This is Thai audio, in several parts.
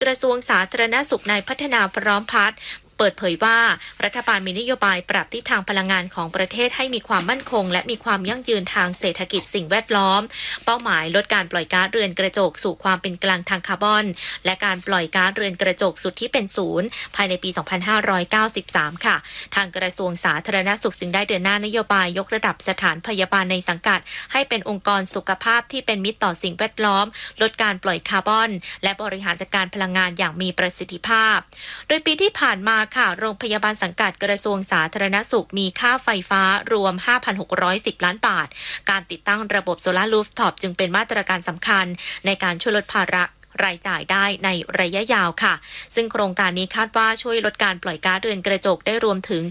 กระทรวงสาธารณสุขนายพัฒนาพร้อมพัฒน์เปิดเผยว่ารัฐบาลมีนโยบายปรับทิศทางพลังงานของประเทศให้มีความมั่นคงและมีความยั่งยืนทางเศรษฐกิจสิ่งแวดล้อมเป้าหมายลดการปล่อยก๊าซเรือนกระจกสู่ความเป็นกลางทางคาร์บอนและการปล่อยก๊าซเรือนกระจกสุดที่เป็นศูนย์ภายในปี 2593 ค่ะทางกระทรวงสาธารณสุขจึงได้เดินหน้านโยบายยกระดับสถานพยาบาลในสังกัดให้เป็นองค์กรสุขภาพที่เป็นมิตรต่อสิ่งแวดล้อมลดการปล่อยคาร์บอนและบริหารจัดการพลังงานอย่างมีประสิทธิภาพโดยปีที่ผ่านมาค่ะโรงพยาบาลสังกัดกระทรวงสาธารณสุขมีค่าไฟฟ้ารวม 5,610 ล้านบาทการติดตั้งระบบโซลาร์รูฟท็อปจึงเป็นมาตรการสำคัญในการช่วยลดภาระรายจ่ายได้ในระยะยาวค่ะซึ่งโครงการนี้คาดว่าช่วยลดการปล่อยก๊าซเรือนกระจกได้รวมถึง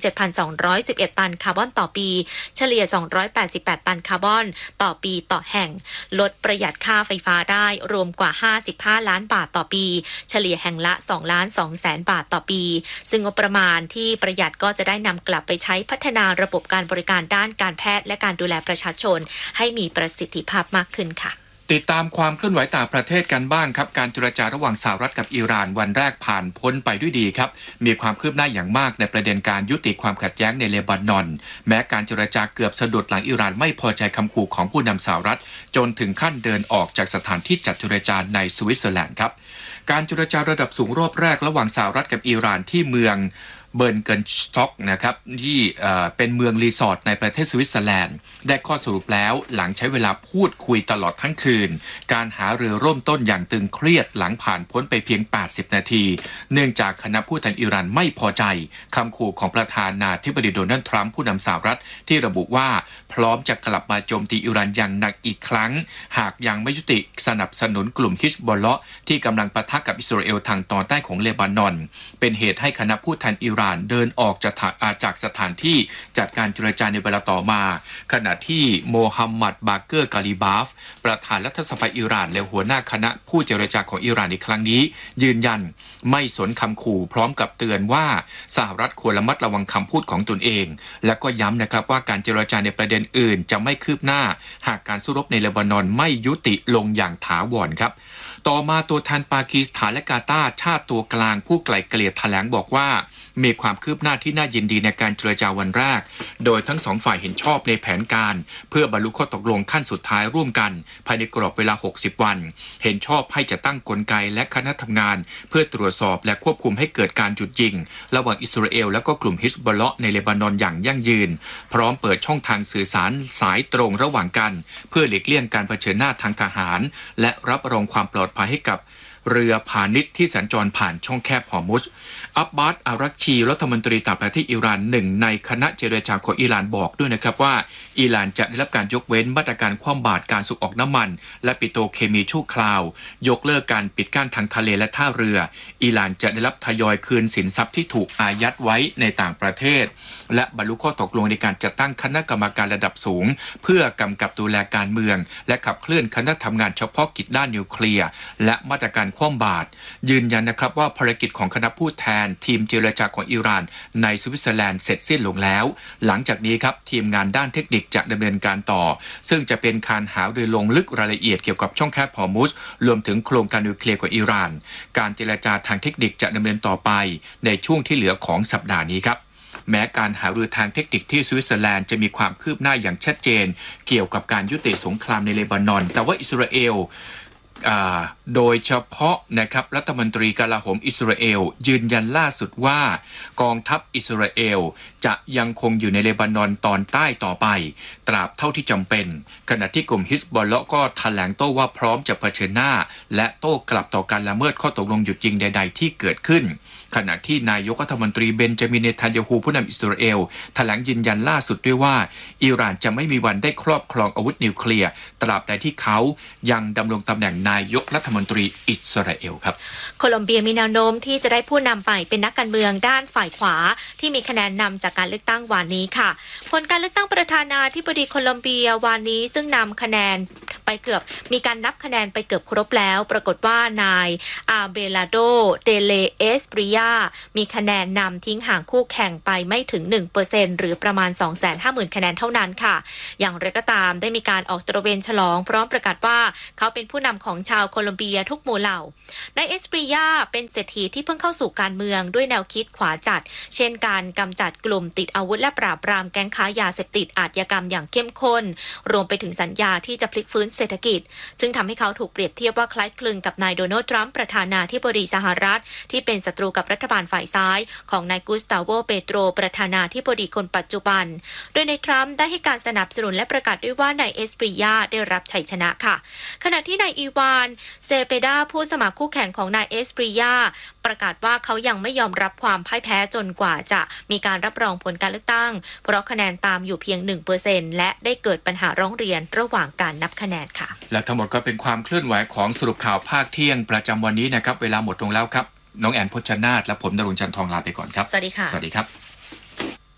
7,211 ตันคาร์บอนต่อปีเฉลี่ย 288 ตันคาร์บอนต่อปีต่อแห่งลดประหยัดค่าไฟฟ้าได้รวมกว่า55ล้านบาทต่อปีเฉลี่ยแห่งละ2ล้าน2แสนบาทต่อปีซึ่งงบประมาณที่ประหยัดก็จะได้นำกลับไปใช้พัฒนาระบบการบริการด้านการแพทย์และการดูแลประชาชนให้มีประสิทธิภาพมากขึ้นค่ะติดตามความเคลื่อนไหวต่างประเทศกันบ้างครับการเจรจาระหว่างสหรัฐกับอิหร่านวันแรกผ่านพ้นไปด้วยดีครับมีความคืบหน้าอย่างมากในประเด็นการยุติความขัดแย้งในเลบานอนแม้การเจรจาเกือบสะดุดหลังอิหร่านไม่พอใจคำขู่ของผู้นำสหรัฐจนถึงขั้นเดินออกจากสถานที่จัดเจรจาในสวิตเซอร์แลนด์ครับการเจรจาระดับสูงรอบแรกระหว่างสหรัฐกับอิหร่านที่เมืองเบิร์นเกินสต็อกนะครับที่เป็นเมืองรีสอร์ทในประเทศสวิตเซอร์แลนด์ได้ข้อสรุปแล้วหลังใช้เวลาพูดคุยตลอดทั้งคืนการหารือร่วมต้นอย่างตึงเครียดหลังผ่านพ้นไปเพียง80นาทีเนื่องจากคณะผู้แทนอิหร่านไม่พอใจคำขู่ของประธานาธิบดีโดนัลด์ทรัมป์ผู้นำสหรัฐที่ระบุว่าพร้อมจะกลับมาโจมตีอิหร่านอย่างหนักอีกครั้งหากยังไม่ยุติสนับสนุนกลุ่มฮิซบอลเลาะห์ที่กำลังปะทะกับอิสราเอลทางตอนใต้ของเลบานอนเป็นเหตุให้คณะผู้แทนอิหร่านเดินออกจากสถานที่จัดการเจรจาในเวลาต่อมาขณะที่โมฮัมหมัดบาเกอร์กาลิบาฟประธานรัฐสภาอิหร่านและหัวหน้าคณะผู้เจรจาของอิหร่านในครั้งนี้ยืนยันไม่สนคำขู่พร้อมกับเตือนว่าสหรัฐควรระมัดระวังคำพูดของตนเองและก็ย้ำนะครับว่าการเจรจาในประเด็นอื่นจะไม่คืบหน้าหากการสู้รบในเลบานอนไม่ยุติลงอย่างถาวรครับต่อมาตัวแทนปากีสถานและกาตาร์ชาติตัวกลางผู้ไกล่เกลี่ยแถลงบอกว่ามีความคืบหน้าที่น่ายินดีในการเจรจาวันแรกโดยทั้งสองฝ่ายเห็นชอบในแผนการเพื่อบรรลุข้อตกลงขั้นสุดท้ายร่วมกันภายในกรอบเวลา60วันเห็นชอบให้จะตั้งกลไกและคณะทำงานเพื่อตรวจสอบและควบคุมให้เกิดการหยุดยิงระหว่างอิสราเอลและก็กลุ่มฮิซบอลเลาะห์ในเลบานอนอย่างยั่งยืนพร้อมเปิดช่องทางสื่อสารสายตรงระหว่างกันเพื่อหลีกเลี่ยงการเผชิญหน้าทางทหารและรับรองความปลอดภัยให้กับเรือพาณิชย์ที่สัญจรผ่านช่องแคบฮอร์มุซอับบาสอารักชีรัฐมนตรีต่างประเทศอิหร่านหนึ่งในคณะเจรจาของอิหร่านบอกด้วยนะครับว่าอิหร่านจะได้รับการยกเว้นมาตรการคว่ำบาตรการส่งออกน้ำมันและปิโตรเคมีชั่วคราวยกเลิกการปิดกั้นทางทะเลและท่าเรืออิหร่านจะได้รับทยอยคืนสินทรัพย์ที่ถูกอายัดไว้ในต่างประเทศและบรรลุข้อตกลงในการจัดตั้งคณะกรรมการระดับสูงเพื่อกำกับดูแลการเมืองและขับเคลื่อนคณะทำงานเฉพาะกิจด้านนิวเคลียร์และมาตรการคว่ำบาตรยืนยันนะครับว่าภารกิจของคณะผู้แทนทีมเจรจาของอิหร่านในสวิตเซอร์แลนด์เสร็จสิ้นลงแล้วหลังจากนี้ครับทีมงานด้านเทคนิคจะดำเนินการต่อซึ่งจะเป็นการหารือลงลึกรายละเอียดเกี่ยวกับช่องแคบฮอร์มุซรวมถึงโครงการนิวเคลียร์ของอิหร่านการเจรจาทางเทคนิคจะดำเนินต่อไปในช่วงที่เหลือของสัปดาห์นี้ครับแม้การหารือทางเทคนิคที่สวิตเซอร์แลนด์จะมีความคืบหน้าอย่างชัดเจนเกี่ยวกับการยุติสงครามในเลบานอนแต่ว่าอิสราเอลโดยเฉพาะนะครับรัฐมนตรีกลาโหมอิสราเอลยืนยันล่าสุดว่ากองทัพอิสราเอลจะยังคงอยู่ในเลบานอนตอนใต้ต่อไปตราบเท่าที่จำเป็นขณะที่กลุ่มฮิซบอลเลาะห์ก็แถลงโต้ว่าพร้อมจะเผชิญหน้าและโต้กลับต่อการละเมิดข้อตกลงหยุดยิงใดๆที่เกิดขึ้นขณะที่นายกรัฐมนตรีเบนจามิน เนทันยาฮูผู้นำอิสราเอลแถลงยืนยันล่าสุดด้วยว่าอิหร่านจะไม่มีวันได้ครอบครองอาวุธนิวเคลียร์ตราบใดที่เขายังดำรงตำแหน่งนายกรัฐมนตรีอิสราเอลครับโคลอมเบียมีแนวโน้มที่จะได้ผู้นำไปเป็นนักการเมืองด้านฝ่ายขวาที่มีคะแนนนำจากการเลือกตั้งวันนี้ค่ะผลการเลือกตั้งประธานาธิบดีโคลอมเบียวันนี้ซึ่งนำคะแนนไปเกือบมีการนับคะแนนไปเกือบครบแล้วปรากฏว่านายอาเบลาโดเดเลเอสปริยามีคะแนนนำทิ้งห่างคู่แข่งไปไม่ถึง 1% หรือประมาณ 250,000 คะแนนเท่านั้นค่ะอย่างไรก็ตามได้มีการออกตระเวนฉลองพร้อมประกาศว่าเขาเป็นผู้นำของชาวโคลอมเบียบียทุกหมู่เหล่านายเอสปริยาเป็นเศรษฐีที่เพิ่งเข้าสู่การเมืองด้วยแนวคิดขวาจัดเช่นการกำจัดกลุ่มติดอาวุธและปราบปรามแก๊งค้ายาเสพติดอาชญากรรมอย่างเข้มข้นรวมไปถึงสัญญาที่จะพลิกฟื้นเศรษฐกิจซึ่งทำให้เขาถูกเปรียบเทียบว่าคล้ายคลึงกับนายโดนัลด์ทรัมป์ประธานาธิบดีสหรัฐที่เป็นศัตรูกับรัฐบาลฝ่ายซ้ายของนายกุสตาโวเปโตรประธานาธิบดีคนปัจจุบันโดยนายทรัมป์ได้ให้การสนับสนุนและประกาศด้วยว่านายเอสปริยาได้รับชัยชนะค่ะขณะที่นายอีวานเซเปดาผู้สมัครคู่แข่งของนายเอสปริยาประกาศว่าเขายังไม่ยอมรับความพ่ายแพ้จนกว่าจะมีการรับรองผลการเลือกตั้งเพราะคะแนนตามอยู่เพียง 1% และได้เกิดปัญหาร้องเรียนระหว่างการนับคะแนนค่ะและทั้งหมดก็เป็นความเคลื่อนไหวของสรุปข่าวภาคเที่ยงประจำวันนี้นะครับเวลาหมดลงแล้วครับน้องแอนพจนาถและผมณรงค์ จันทร์ทองลาไปก่อนครับสวัสดีค่ะสวัสดีครับ